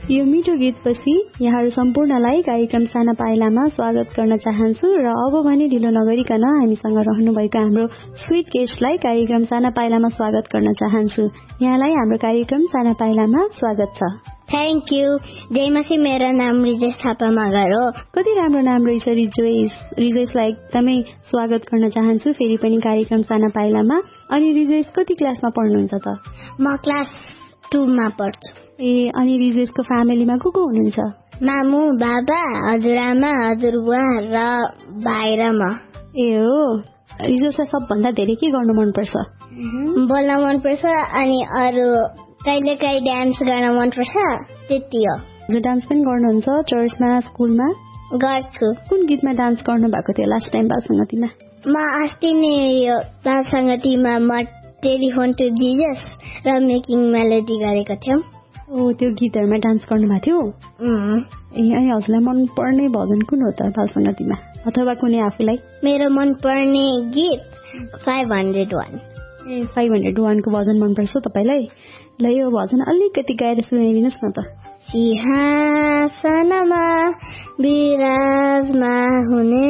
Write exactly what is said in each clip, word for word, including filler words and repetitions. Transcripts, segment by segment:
यो मिठो गीतपछि यहाँहरू सम्पूर्णलाई कार्यक्रम साना पाइलामा स्वागत गर्न चाहन्छु र अब भने ढिलो नगरिकन हामीसँग रहनुभएको हाम्रो स्वीट गेस्टलाई कार्यक्रम साना पाइलामा स्वागत गर्न चाहन्छु। यहाँलाई हाम्रो कार्यक्रम साना पाइलामा स्वागत छ। Thank you. जयमसी, मेरो नाम रिजेश थापा मगर हो। कति राम्रो नाम रहेछ रिजेश। रिजेशलाई एकदमै स्वागत गर्न चाहन्छु फेरि पनि कार्यक्रम साना पाइलामा। अनि रिजेश कति क्लासमा पढ्नुहुन्छ त? म क्लास टूमा पढ्छु। ए अनि रिजेशको फ्यामिलीमा को को हुनुहुन्छ? मामु, बाबा, हजुरआमा, हजुरबुवा र भाइ र म। ए हो। रिजेशलाई सबभन्दा धेरै के गर्नु मनपर्छ? बोल्न मनपर्छ अनि अरू कहिले कहिले डान्स गर्न मनपर्छ, त्यति हो। हजुर डान्स पनि गर्नुहुन्छ चर्चमा, स्कुलमा? गर्छु। कुन गीतमा डान्स गर्नु भएको थियो लास्ट टाइम बाल सङ्गतिमा? म अस्ति नै यो बाल सङ्गतिमा म टेलिफोन टु जिजस र मेकिङ मेलोडी गरेको थियौँ। ओ त्यो गीतहरूमा डान्स गर्नु भएको थियो? ए अनि हजुरलाई मनपर्ने भजन कुन हो त बाल सङ्गतिमा अथवा कुनै आफूलाई? मेरो मनपर्ने गीत फाइभ हन्ड्रेड वान। ए फाइभ हन्ड्रेड वानको भजन मनपर्छ तपाईँलाई? ल यो भजन अलिकति गाएर सुनाइदिनुहोस् न त। सिंहासनमा विराजमा हुने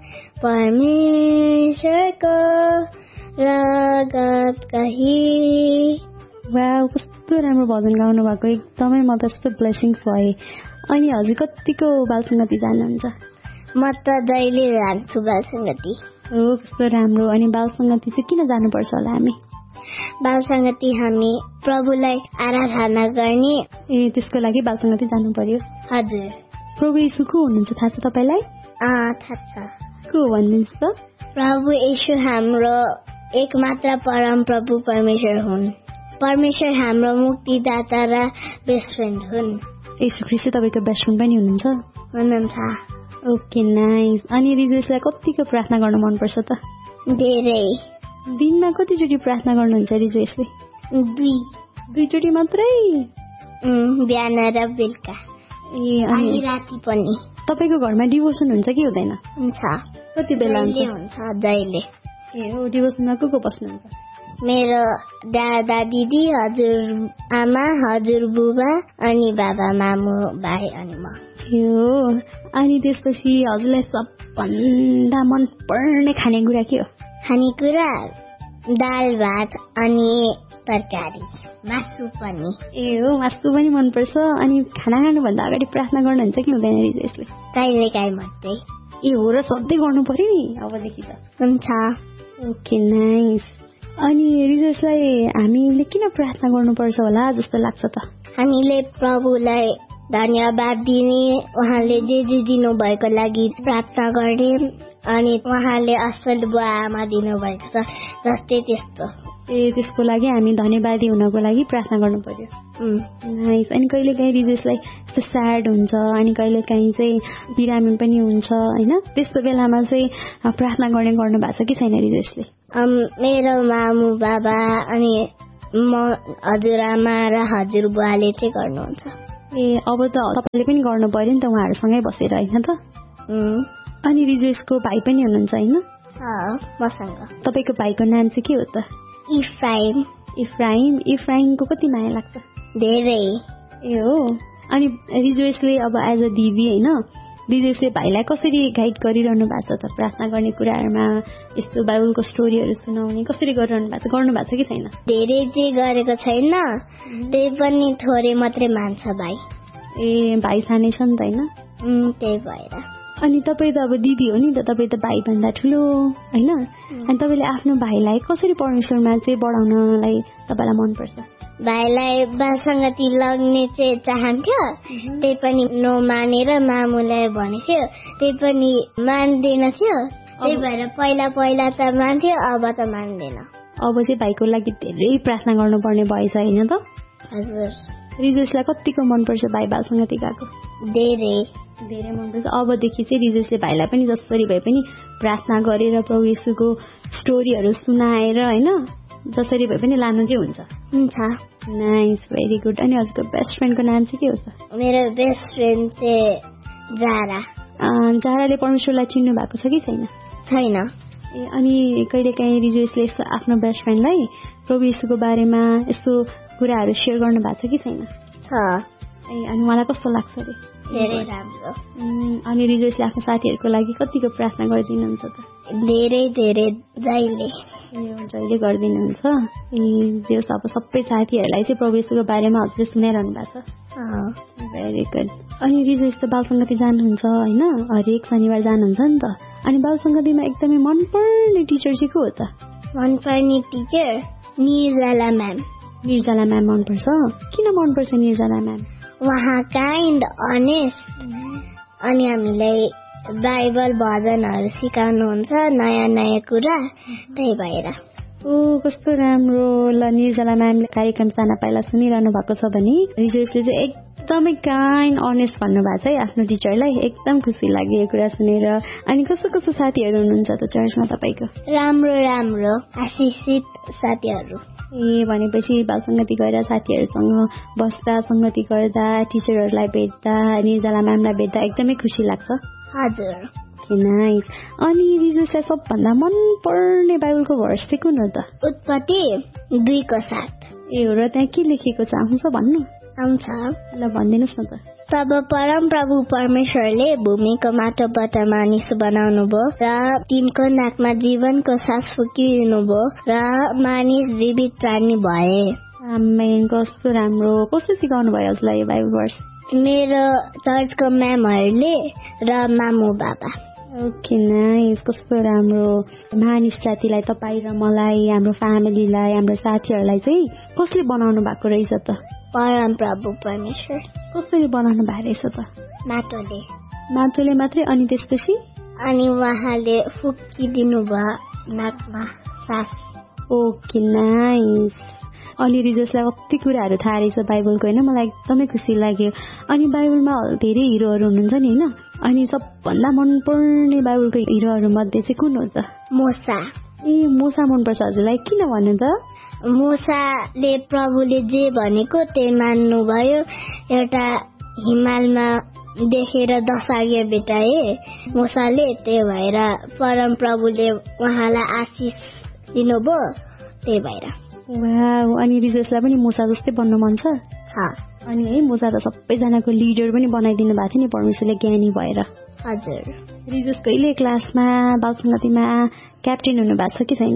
परमेश्वरको रगत कही। वाउ, कस्तो राम्रो भजन गाउनु भएको, एकदमै म त यस्तो ब्लेसिङ्स भए। अनि हजुर कतिको बाल सङ्गति जानुहुन्छ? म त जहिले जान्छु बाल सङ्गति। हो, कस्तो राम्रो। अनि बाल सङ्गति चाहिँ किन जानुपर्छ होला हामी? बाल सङ्गति हामी प्रभुलाई आराधना गर्ने। ए त्यसको लागि बाल सङ्गति जानु पर्यो? हजुर। प्रभु यीशु को हुनुहुन्छ थाहा छ तपाईँलाई? अँ थाहा छ। को भनिदिनुहोस् त? प्रभु यीशु हाम्रो एकमात्र परम प्रभु परमेश्वर हुन्। परमेश्वर हाम्रो मुक्तिदाता र बेस्ट फ्रेन्ड हुन्। यीशु ख्रीष्ट तपाईँको बेस्ट फ्रेन्ड पनि हुनुहुन्छ? हुनुहुन्छ। Okay nice. अनि रिजेशलाई कतिको प्रार्थना गर्न मनपर्छ त? धेरै। दिनमा कतिचोटि प्रार्थना गर्नुहुन्छ रिजेशले? दुई। दुईचोटि मात्रै? बिहान र बेलुका। ए अनि राति पनि। तपाईँको घरमा डिभोसन हुन्छ कि हुँदैन? हुन्छ। कति बेला हुन्छ? जहिले। ए हो। डिभोसनमा को को बस्नुहुन्छ? मेरो दादा दिदी, हजुर आमा, हजुर बुबा अनि बाबा, मामु, भाइ अनि म। हो। अनि त्यसपछि हजुरलाई सबभन्दा मनपर्ने खानेकुरा के हो? खानेकुरा दाल भात अनि तरकारी, मासु पनि। ए हो, मासु पनि मनपर्छ। अनि खाना खानुभन्दा अगाडि प्रार्थना गर्नुहुन्छ कि हुँदैन रिजेशले? कहिले काहीँ मात्रै। ए हो र सधैँ गर्नु पर्यो नि अबदेखि त? हुन्छ। Okay nice. अनि रिजेशलाई हामीले किन प्रार्थना गर्नुपर्छ होला जस्तो लाग्छ त? हामीले प्रभुलाई धन्यवाद दिने, उहाँले जे जे दिनुभएको लागि प्रार्थना गर्ने अनि उहाँले असल बुवा आमा दिनुभएको छ जस्तै त्यस्तो। ए त्यसको लागि हामी धन्यवादी हुनको लागि प्रार्थना गर्नु पर्यो। नाइस। अनि कहिले काहीँ रिजेशलाई यस्तो स्याड हुन्छ अनि कहिले काहीँ चाहिँ बिरामी पनि हुन्छ होइन, त्यस्तो बेलामा चाहिँ प्रार्थना गर्ने गर्नु भएको छ कि छैन रिजेशले? मेरो मामु बाबा अनि म हजुरआमा र हजुरबुवाले चाहिँ गर्नुहुन्छ। ए अब त तपाईँले पनि गर्नु पर्यो नि त उहाँहरूसँगै बसेर होइन त? अनि रिजेशको भाइ पनि हुनुहुन्छ होइन? मसँग। तपाईँको भाइको नाम चाहिँ के हो त? इफ्राइम। इफ्राइम। इफ्राइमको कति माया लाग्छ? धेरै। ए हो। अनि रिजेशले अब एज अ दिदी होइन, रिजेशले भाइलाई कसरी गाइड गरिरहनु भएको छ त प्रार्थना गर्ने कुराहरूमा? यस्तो बाइबलको स्टोरीहरू सुनाउने कसरी गरिरहनु भएको छ? गर्नु भएको छ कि छैन? धेरै चाहिँ गरेको छैन, त्यही पनि थोरै मात्रै मान्छ भाइ। ए भाइ सानै छ नि त होइन? त्यही भएर। अनि तपाईँ त अब दिदी हो नि त, तपाईँ त भाइभन्दा ठुलो होइन? अनि तपाईँले आफ्नो भाइलाई कसरी परमेश्वरमा चाहिँ बढाउनलाई तपाईँलाई मनपर्छ? भाइलाई बाल सङ्गति लग्ने चाहिँ चाहन्थ्यो, त्यही पनि नमानेर मामुलाई भनेथ्यो, त्यही पनि मान्दैन थियो। त्यही भएर पहिला पहिला त मान्थ्यो, अब त मान्दैन। अब चाहिँ भाइको लागि धेरै प्रार्थना गर्नुपर्ने भएछ होइन त? हजुर। रिजेशलाई कतिको मनपर्छ भाइ बाल सङ्गति गएको? धेरै धेरै मनपर्छ। अबदेखि चाहिँ रिजेशले भाइलाई पनि जसरी भए पनि प्रार्थना गरेर प्रभु येशूको स्टोरीहरू सुनाएर होइन जसरी भए पनि लानु चाहिँ हुन्छ। हुन्छ। Nice, very good. अनि हजुरको बेस्ट फ्रेन्डको नाम चाहिँ के हो त? मेरो बेस्ट फ्रेन्ड चाहिँ जारा। जाराले परमेश्वरलाई चिन्नु भएको छ कि छैन? छैन। ए अनि कहिले काहीँ रिजेशले यस्तो आफ्नो बेस्ट फ्रेन्डलाई प्रभु येशूको बारेमा यस्तो कुराहरू सेयर गर्नु भएको छ कि छैन? छ। ए अनि मलाई कस्तो लाग्छ अरे? धेरै राम्रो। अनि रिजोइसले आफ्नो साथीहरूको लागि कतिको प्रार्थना गरिदिनुहुन्छ त? धेरै धेरै जहिले जहिले गरिदिनुहुन्छ। ए देउस अब सबै साथीहरूलाई चाहिँ प्रभु येशूको बारेमा हजुरले सुनाइरहनु भएको छ। Very good. अनि रिजोइस त बाल सङ्गति जानुहुन्छ होइन? हरेक शनिबार जानुहुन्छ नि त। अनि बाल सङ्गतिमा एकदमै मनपर्ने टिचर चाहिँ को हो त? मनपर्ने teacher Nirjala ma'am. Nirjala ma'am मनपर्छ? किन मनपर्छ निर्जला म्याम? उहाँ काइन्ड, अनेस्ट, अनि हामीलाई बाइबल भजनहरू सिकाउनुहुन्छ, नयाँ नयाँ कुरा, त्यही भएर। ओ कस्तो राम्रो। ल निर्जला म्यामले कार्यक्रम साना पाइला सुनिरहनु भएको छ भने रिजोइसले चाहिँ एकदमै काइन्ड, अनेस्ट भन्नुभएको छ है आफ्नो टिचरलाई। एकदम खुसी लाग्यो यो कुरा सुनेर। अनि कस्तो कस्तो साथीहरू हुनुहुन्छ त चर्चमा तपाईँको? राम्रो राम्रो आशिषित साथीहरू। ए भनेपछि बाल सङ्गति गएर साथीहरूसँग बस्दा, सङ्गति गर्दा, टिचरहरूलाई भेट्दा, निर्जला म्यामलाई भेट्दा एकदमै खुसी लाग्छ। हजुर। नाइस। अनि रिजोइसलाई सबभन्दा मनपर्ने बाइबलको भर्स चाहिँ कुन हो त? उत्पत्ति दुईको साथ। ए हो र त्यहाँ के लेखेको छ आउँछ भन्नु? आउँछ। ल भनिदिनुहोस् न त। तब परम प्रभु परमेश्वरले भूमिको माटोबाट मानिस बनाउनु भयो र तिनको नाकमा जीवनको सास फुकिदिनु भयो र मानिस जीवित प्राणी भए। आमेन। कस्तो राम्रो। कसले सिकाउनु भयो हजुरलाई यो बाइबल भर्स? मेरो चर्चको म्यामहरूले र मामु बाबा। Okay nice. कस्तो राम्रो। मानिस जातिलाई तपाईँ र मलाई, हाम्रो फ्यामिलीलाई, हाम्रो साथीहरूलाई चाहिँ कसले बनाउनु भएको रहेछ त? परम प्रभु परमेश्वर। कसरी बनाउनु भएको रहेछ त? माटोले। माटोले मात्रै? अनि त्यसपछि? अनि उहाँले फुकिदिनु भयो नाकमा सास। Okay nice. अनि रिजोइसलाई कति कुराहरू थाहा रहेछ बाइबलको होइन? मलाई एकदमै खुसी लाग्यो। अनि बाइबलमा धेरै हिरोहरू हुनुहुन्छ नि होइन? अनि सबभन्दा मनपर्ने बाइबलको हिरोहरू मध्ये चाहिँ कुन हो त? मोसा। ए मोसा मनपर्छ हजुरलाई? किन भन्नु त? मोसाले प्रभुले जे भनेको त्यही मान्नुभयो। एउटा हिमालमा देखेर दस आज्ञा भेटाए मोसाले, त्यही भएर परम प्रभुले उहाँलाई आशिष दिनुभयो, त्यही भएर। वाउ। अनि रिजोइसलाई पनि मोसा जस्तै बन्नु मन छ? अनि है मोसा त सबैजनाको लिडर पनि बनाइदिनु भएको थियो नि परमेश्वरले, ज्ञानी भएर। हजुर। रिजोइस कहिले क्लासमा बाल सङ्गतिमा क्याप्टेन हुनु भएको छ कि छैन?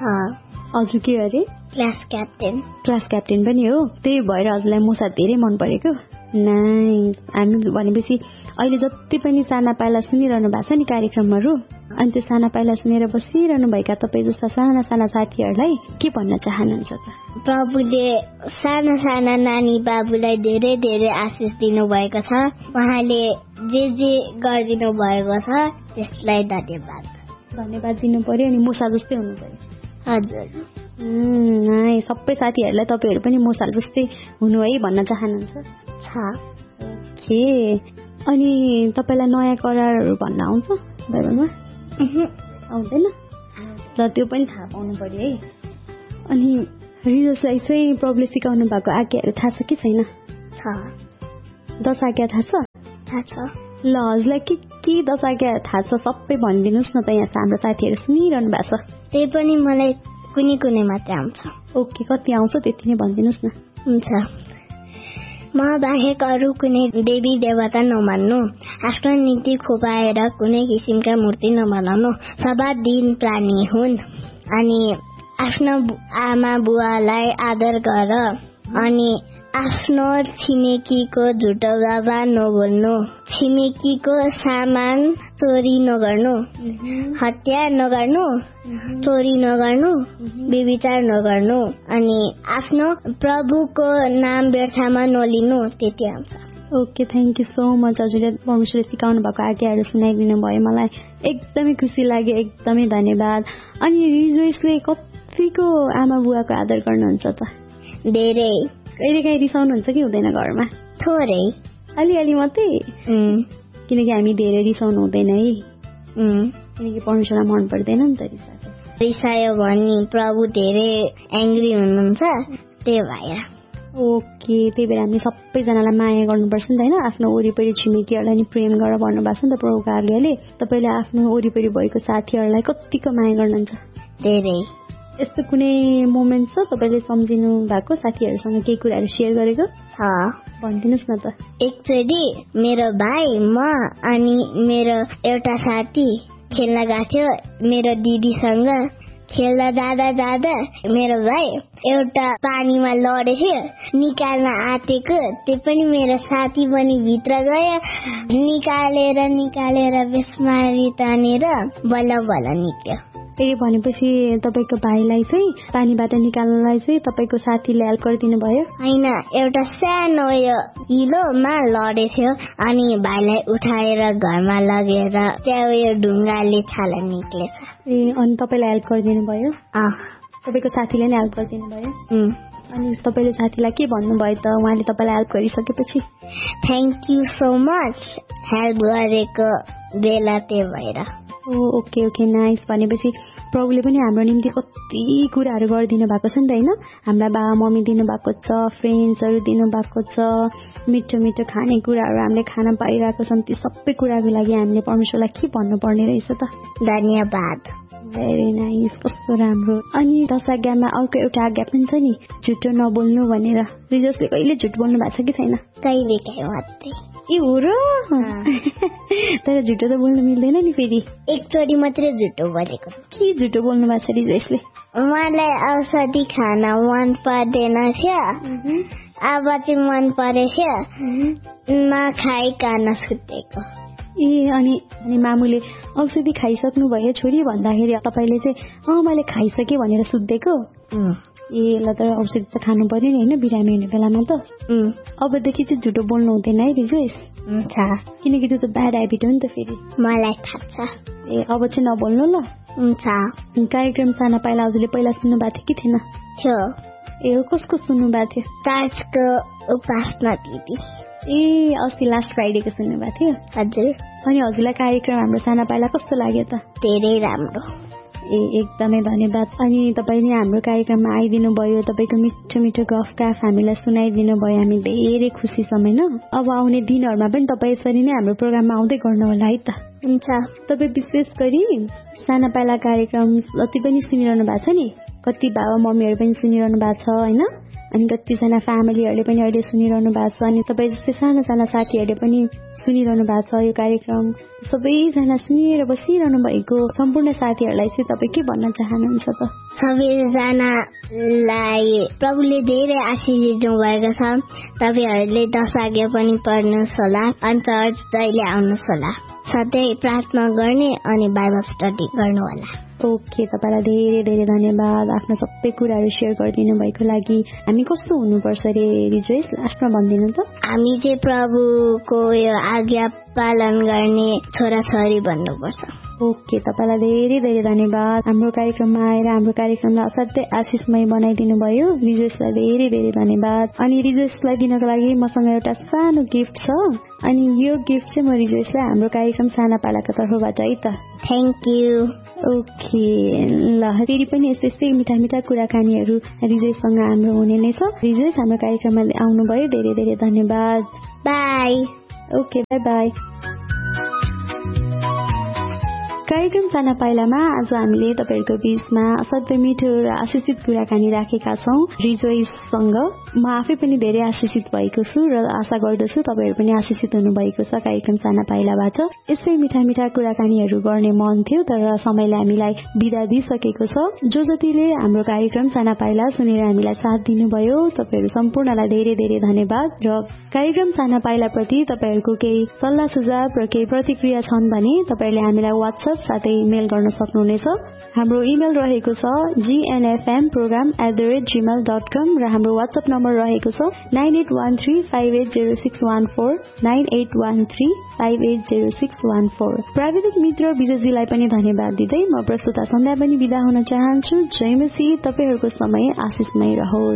हजुर के अरे? Class captain. क्लास क्याप्टेन पनि हो। त्यही भएर हजुरलाई मोसा धेरै मन परेको? नाइस। हामी भनेपछि अहिले जति पनि साना पाइला सुनिरहनु भएको छ नि कार्यक्रमहरू, अनि त्यो साना पाइला सुनेर बसिरहनु भएका तपाईँ जस्ता साना साना साथीहरूलाई के भन्न चाहनुहुन्छ त? प्रभुले साना साना नानी बाबुलाई धेरै धेरै आशिष दिनुभएको छ। उहाँले जे जे गरिदिनु भएको छ त्यसलाई धन्यवाद धन्यवाद दिनु पर्यो। अनि मोसा जस्तै हुनु पर्यो। हजुर। सबै साथीहरूलाई तपाईँहरू पनि मोसा जस्तै हुनु है भन्न चाहनुहुन्छ? ओके। अनि तपाईँलाई नयाँ करारहरू भन्न आउँछ बाइबलमा? आउँदैन? ल त्यो पनि थाहा पाउनु पर्यो है। अनि रिजोइसलाई चाहिँ प्रभुले सिकाउनु भएको आज्ञाहरू थाहा छ कि छैन? दस आज्ञा थाहा छ? थाहा छ। ल हजुरलाई के के दस आज्ञा थाहा छ सबै भनिदिनुहोस् न त, यहाँ हाम्रो साथीहरू सुनिरहनु भएको छ। त्यही पनि मलाई कुनै कुनै मात्रै आउँछ। ओके कति आउँछ त्यति नै भनिदिनुहोस् न। हुन्छ। म बाहेक अरू कुनै देवी देवता नमान्नु, आफ्नो नीति खोपाएर कुनै किसिमका मूर्ति नबनाउनु, सबै दिन प्राणी हुन्, अनि आफ्नो आमा बुवालाई आदर गर, अनि आफ्नो छिमेकीको झुटो गवाह नबोल्नु, छिमेकीको सामान चोरी नगर्नु, हत्या नगर्नु, चोरी नगर्नु, व्यभिचार नगर्नु, अनि आफ्नो प्रभुको नाम व्यर्थमा नलिनु। त्यति आउँछ। Okay thank you so much. हजुरले परमेश्वरले सिकाउनु भएको आज्ञाहरू सुनाइदिनु भयो, मलाई एकदमै खुसी लाग्यो, एकदमै धन्यवाद। अनि रिजोइसले कतिको आमा बुवाको आदर गर्नुहुन्छ त? धेरै। कहिले काहीँ रिसाउनुहुन्छ कि हुँदैन घरमा? थोरै, अलिअलि मात्रै। किनकि हामी धेरै रिसाउनु हुँदैन है, किनकि परमेश्वरलाई मन पर्दैन नि त रिसा। रिसायो भने प्रभु धेरै एङ्ग्री हुनुहुन्छ, त्यही भएर। ओके त्यही भएर हामी सबैजनालाई माया गर्नुपर्छ नि त होइन? आफ्नो वरिपरि छिमेकीहरूलाई नि प्रेम गरेर भन्नुभएको छ नि त प्रभुको आज्ञाले। तपाईँले आफ्नो वरिपरि भएको साथीहरूलाई कतिको माया गर्नुहुन्छ? धेरै। यस्तो कुनै मोमेन्ट छ तपाईँले सम्झिनु भएको साथीहरूसँग केही कुराहरू सेयर गरेको? भनिदिनुहोस् न त। एकचोटि मेरो भाइ म अनि मेरो एउटा साथी खेल्न गएको थियो मेरो दिदीसँग। खेल्दा जाँदा जाँदा मेरो भाइ एउटा पानीमा लडेथ्यो, निकाल्न आँटेको। त्यो पनि मेरो साथी पनि भित्र गयो, निकालेर निकालेर बेसमारी तानेर बल्ल बल्ल निक्ल्यो। ए भनेपछि तपाईँको भाइलाई चाहिँ पानीबाट निकाल्नलाई चाहिँ तपाईँको साथीले हेल्प गरिदिनु भयो? होइन, एउटा सानो यो हिलोमा लडेथ्यो अनि भाइलाई उठाएर घरमा लगेर त्यहाँ उयो ढुङ्गाले छाला निक्लेछ। ए अनि तपाईँलाई हेल्प गरिदिनु भयो? अँ, तपाईँको साथीले नै हेल्प गरिदिनु भयो? अनि तपाईँले साथीलाई के भन्नुभयो त उहाँले तपाईँलाई हेल्प गरिसकेपछि? Thank you so much, help गरेको बेला त्यही भएर। ओ ओके ओके नाइस। भनेपछि प्रभुले पनि हाम्रो निम्ति कति कुराहरू गरिदिनु भएको छ नि त होइन? हामीलाई बाबा मम्मी दिनुभएको छ, फ्रेन्ड्सहरू दिनुभएको छ, मिठो मिठो खानेकुराहरू हामीले खान पाइरहेको छौँ। ती सबै कुराको लागि हामीले परमेश्वरलाई के भन्नुपर्ने रहेछ त? धन्यवाद। भेरी नाइस, कस्तो राम्रो। अनि दश आज्ञामा अर्को एउटा आज्ञा पनि छ नि, झुटो नबोल्नु भनेर। रिजसले कहिले झुट बोल्नु भएको छ कि छैन? कहिले काहीँ मात्रै। ए हो र? तर झुटो त बोल्नु मिल्दैन नि फेरि। एकचोटि मात्रै झुटो बोलेको। के झुटो बोल्नु भएको छ रिजसले? मलाई औषधि खान मन पर्दैन थियो, अब चाहिँ मन परेथ्यो, नखाइकन सुतेको। ए अनि अनि मामुले औषधि खाइसक्नु भयो छोरी भन्दाखेरि तपाईँले चाहिँ अँ मैले खाइसकेँ भनेर सुत्देको? ए ल, त औषधि त खानु पर्यो नि होइन बिरामी हुने बेलामा त। अबदेखि चाहिँ झुटो बोल्नु हुँदैन है रिजोइस? हुन्छ, किनकि त्यो त ब्याड हेबिट हो नि त फेरि। मलाई थाहा छ। ए अब चाहिँ नबोल्नु ल। हुन्छ। कार्यक्रम साना पाइला हजुरले पहिला सुन्नु भएको थियो कि थिएन? थियो। ए कसको सुन्नु भएको थियो? चर्चको उपासना दिदी। ए अस्ति लास्ट फ्राइडेको सुन्नु भएको थियो? हजुर। अनि हजुरलाई कार्यक्रम हाम्रो साना पाइला कस्तो लाग्यो त? धेरै राम्रो। ए एकदमै धन्यवाद। अनि तपाईँले हाम्रो कार्यक्रममा आइदिनु भयो, तपाईँको मिठो मिठो गफगाफ हामीलाई सुनाइदिनु भयो, हामी धेरै खुसी छौँ होइन? अब आउने दिनहरूमा पनि तपाईँ यसरी नै हाम्रो प्रोग्राममा आउँदै गर्नु होला है त? हुन्छ। तपाईँ विशेष गरी साना पाइला कार्यक्रम जति पनि सुनिरहनु भएको छ नि, कति बाबा मम्मीहरू पनि सुनिरहनु भएको छ होइन? अनि कतिजना फ्यामिलीहरूले पनि अहिले सुनिरहनु भएको छ, अनि तपाईँ जस्तै साना साना साथीहरूले पनि सुनिरहनु भएको छ यो कार्यक्रम। सबैजना सुनेर बसिरहनु भएको सम्पूर्ण साथीहरूलाई चाहिँ तपाईँ के भन्न चाहनुहुन्छ त? सबैजनालाई प्रभुले धेरै आशिष दिनु भएको छ। तपाईँहरूले दश आज्ञा पनि पढ्नुहोस् होला, अनि चर्च जहिले आउनुहोस् होला, सधैँ प्रार्थना गर्ने अनि बाइबल स्टडी गर्नु होला। ओके, तपाईँलाई धेरै धेरै धन्यवाद आफ्नो सबै कुराहरू सेयर गरिदिनु भएको लागि। हामी कस्तो हुनुपर्छ रे रिजोइस, लास्टमा भनिदिनु त? हामी चाहिँ प्रभुको यो आज्ञा पालन गर्ने छोराछोरी भन्नुपर्छ। ओके, तपाईँलाई धेरै धेरै धन्यवाद हाम्रो कार्यक्रममा आएर हाम्रो कार्यक्रमलाई असाध्यै आशिषमय बनाइदिनु भयो। रिजोइसलाई धेरै धेरै धन्यवाद। अनि रिजोइसलाई दिनको लागि मसँग एउटा सानो गिफ्ट छ, अनि यो गिफ्ट चाहिँ म रिजोइसलाई हाम्रो कार्यक्रम साना पालाको तर्फबाट है त। Thank you. ओके ल, फेरि पनि यस्तै यस्तै मिठा मिठा कुराकानीहरू रिजोइससँग हाम्रो हुने नै छ। रिजोइस हाम्रो कार्यक्रममा आउनुभयो, धेरै धेरै धन्यवाद। बाई। Okay, by by. कार्यक्रम साना पाइलामा आज हामीले तपाईँहरूको बीचमा असाध्यै मिठो र आशिषित कुराकानी राखेका छौँ रिजोइससँग। म आफै पनि धेरै आशिषित भएको छु र आशा गर्दछु तपाईँहरू पनि आशिषित हुनुभएको छ कार्यक्रम साना पाइलाबाट। यस्तै मिठा मिठा कुराकानीहरू गर्ने मन थियो, तर समयले हामीलाई बिदा दिइसकेको छ। जो जतिले हाम्रो कार्यक्रम साना पाइला सुनेर हामीलाई साथ दिनुभयो तपाईँहरू सम्पूर्णलाई धेरै धेरै धन्यवाद। र कार्यक्रम साना पाइलाप्रति तपाईँहरूको केही सल्लाह सुझाव र केही प्रतिक्रिया छन् भने तपाईँहरूले हामीलाई वाट्सएप साथै इमेल गर्न सक्नुहुनेछ। हाम्रो इमेल रहेको छ जीएनएफएम programme at the rate Gmail dot कम र हाम्रो वाट्सएप नम्बर रहेको छ nine at one three five at zero six one four nine at one three five at zero six one four. प्राविधिक मित्र विजयजीलाई पनि धन्यवाद दिँदै म प्रस्तुता सन्ध्या पनि बिदा हुन चाहन्छु। जय मसीह। तपाईँहरूको समय आशिषमय रहोस्।